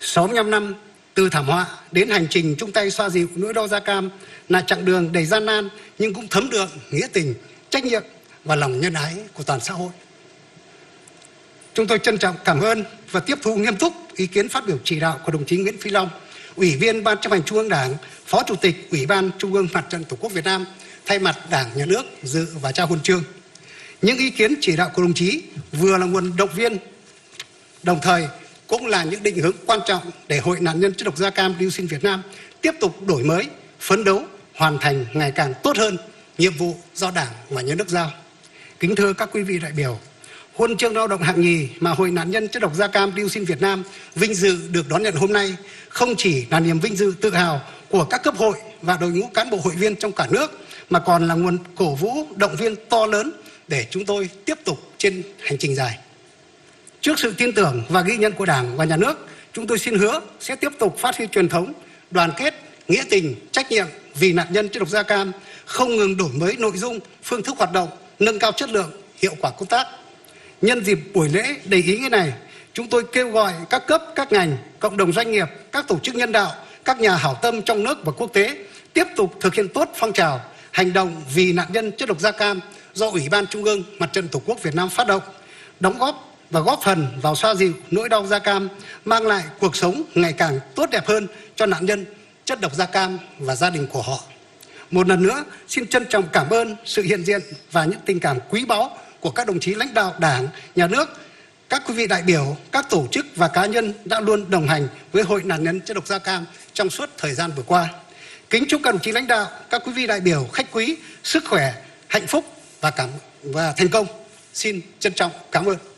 65 năm từ thảm họa đến hành trình chung tay xoa dịu nỗi đau da cam là chặng đường đầy gian nan nhưng cũng thấm đượm nghĩa tình, trách nhiệm và lòng nhân ái của toàn xã hội. Chúng tôi trân trọng cảm ơn và tiếp thu nghiêm túc ý kiến phát biểu chỉ đạo của đồng chí Nguyễn Phi Long, Ủy viên Ban Chấp hành Trung ương Đảng, Phó Chủ tịch Ủy ban Trung ương Mặt trận Tổ quốc Việt Nam, thay mặt Đảng, Nhà nước dự và trao huân chương. Những ý kiến chỉ đạo của đồng chí vừa là nguồn động viên, đồng thời cũng là những định hướng quan trọng để Hội nạn nhân chất độc da cam dioxin Việt Nam tiếp tục đổi mới, phấn đấu, hoàn thành ngày càng tốt hơn nhiệm vụ do Đảng và Nhà nước giao. Kính thưa các quý vị đại biểu, huân chương lao động hạng nhì mà Hội nạn nhân chất độc da cam dioxin Việt Nam vinh dự được đón nhận hôm nay không chỉ là niềm vinh dự tự hào của các cấp hội và đội ngũ cán bộ hội viên trong cả nước, mà còn là nguồn cổ vũ, động viên to lớn để chúng tôi tiếp tục trên hành trình dài. Trước sự tin tưởng và ghi nhận của Đảng và Nhà nước, chúng tôi xin hứa sẽ tiếp tục phát huy truyền thống đoàn kết, nghĩa tình, trách nhiệm vì nạn nhân chất độc da cam, không ngừng đổi mới nội dung, phương thức hoạt động, nâng cao chất lượng, hiệu quả công tác. Nhân dịp buổi lễ đầy ý nghĩa này, chúng tôi kêu gọi các cấp, các ngành, cộng đồng doanh nghiệp, các tổ chức nhân đạo, các nhà hảo tâm trong nước và quốc tế tiếp tục thực hiện tốt phong trào hành động vì nạn nhân chất độc da cam do Ủy ban Trung ương Mặt trận Tổ quốc Việt Nam phát động, đóng góp và góp phần vào xoa dịu nỗi đau da cam, mang lại cuộc sống ngày càng tốt đẹp hơn cho nạn nhân chất độc da cam và gia đình của họ. Một lần nữa, xin trân trọng cảm ơn sự hiện diện và những tình cảm quý báu của các đồng chí lãnh đạo Đảng, Nhà nước, các quý vị đại biểu, các tổ chức và cá nhân đã luôn đồng hành với Hội nạn nhân chất độc da cam trong suốt thời gian vừa qua. Kính chúc các đồng chí lãnh đạo, các quý vị đại biểu, khách quý sức khỏe, hạnh phúc và thành công. Xin trân trọng cảm ơn.